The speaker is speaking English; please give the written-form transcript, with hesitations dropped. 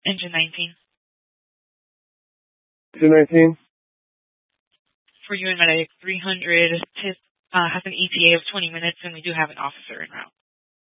Engine 19. Engine 19. For you and Medic 300, TIS has an ETA of 20 minutes, and we do have an officer en route.